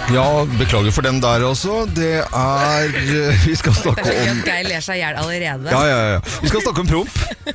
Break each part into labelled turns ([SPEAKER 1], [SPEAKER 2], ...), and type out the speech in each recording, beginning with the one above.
[SPEAKER 1] Ja, beklager for den der også. Det vi skal snakke
[SPEAKER 2] Det
[SPEAKER 1] om...
[SPEAKER 2] at Geir ler seg ihjel allerede.
[SPEAKER 1] Ja. Vi skal snakke om promp.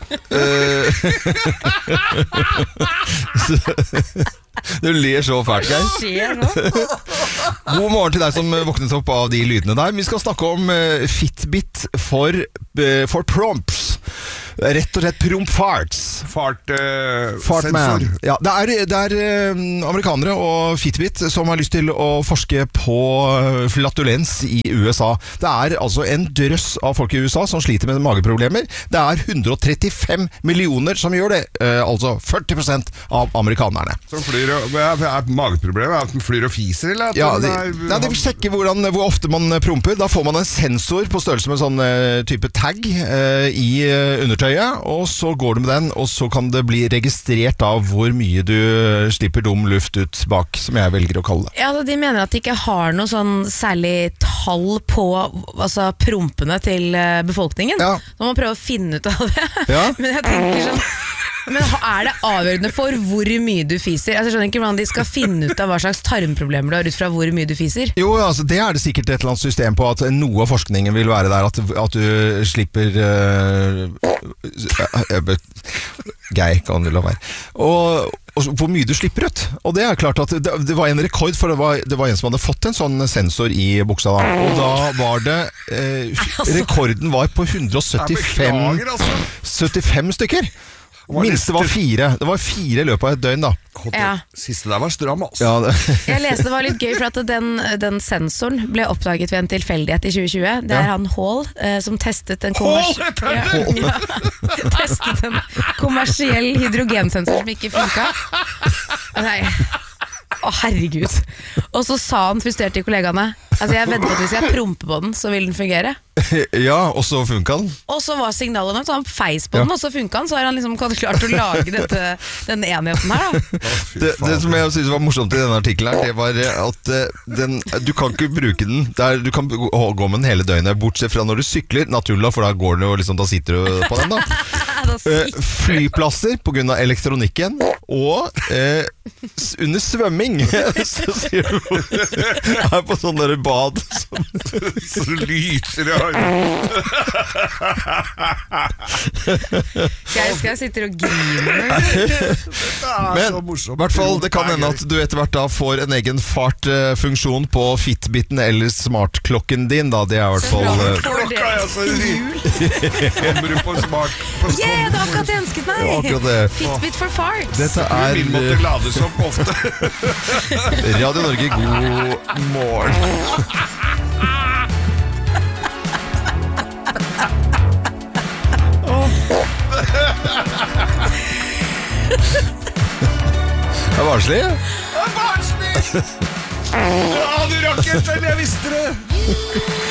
[SPEAKER 1] Du ler så fælt, Geir.
[SPEAKER 2] Hva skjer nå?
[SPEAKER 1] God morgen til deg som våknet opp av de lydene der. Vi skal snakke om Fitbit for prompts. Rett og slett prompfarts.
[SPEAKER 3] Fartman.
[SPEAKER 1] Ja, det er amerikanere og Fitbit som har lyst til å forske på flatulens i USA. Det er altså en drøss av folk i USA som sliter med mageproblemer. Det er 135 millioner som gjør det. Altså 40% av amerikanerne.
[SPEAKER 3] Som flyr og... Er mageproblemet at den flyr og fiser, eller?
[SPEAKER 1] Ja, de vil sjekke hvor ofte man promper. Da får man en sensor på størrelse med sånn type tag i undertøyet, og så går du med den, og så kan det bli registrert av hvor mye du slipper dum luft ut bak, som jeg velger å kalle det.
[SPEAKER 2] Ja, de mener at de ikke har noe sånn særlig tall på prompene til befolkningen.
[SPEAKER 1] Ja.
[SPEAKER 2] Så man prøver å finne ut av det.
[SPEAKER 1] Ja.
[SPEAKER 2] Men jeg tenker sånn, men er det avgjørende for hvor mye du fiser? Altså, jeg skjønner ikke hvordan de skal finne ut av hva slags tarmproblemer du har ut fra hvor mye du fiser.
[SPEAKER 1] Jo, altså det er det sikkert et eller annet system på, at noe av forskningen vil være der, at du slipper Geir, kan du la være. Og hvor mye du slipper ut. Og det er klart at det var en rekord, for det var en som hadde fått en sånn sensor i buksa da. Og da var det rekorden var på 175 stykker. Minste var 4. Det var 4 i løpet av et døgn da.
[SPEAKER 2] Ja.
[SPEAKER 3] Siste der var stram, altså.
[SPEAKER 1] Ja,
[SPEAKER 2] Jeg leste det var litt gøy, for at den sensoren ble oppdaget ved en tilfeldighet i 2020. Det er han Hall som testet en testet en kommersiell hydrogensensor som ikke funka. Nei. Herregud. Og så sa han frustrert til kollegaene, altså jeg vedder på at hvis jeg promper på den, så vil den fungere.
[SPEAKER 1] Ja, og så funka den.
[SPEAKER 2] Og så var signalet nok, så han feis på den, og så funka den. Så har han liksom klart å lage den enheten her da.
[SPEAKER 1] Det som jeg synes var morsomt i denne artikkelen her, det var at du kan ikke bruke den du kan gå med den hele døgnet, bortsett fra når du sykler, naturlig, for da går den jo liksom, da sitter du på den da. Flyplasser på grunn av elektronikken, og under svømming så sier du her på sånn der bad
[SPEAKER 3] så lyser det
[SPEAKER 2] jeg sitter og griner.
[SPEAKER 1] Men i hvert fall det kan hende at du etter hvert da får en egen fartfunksjon på Fitbiten eller smartklokken din da. Det er i hvert fall
[SPEAKER 3] klokka er så kommer du på smart
[SPEAKER 2] det var akkurat jeg ønsket meg. Fitbit for farts.
[SPEAKER 1] Dette
[SPEAKER 3] min måtte lades opp ofte.
[SPEAKER 1] Radio Norge, god morgen. Det er barnslig.
[SPEAKER 3] Det er barnslig! Ja, du rakk etter, jeg visste det.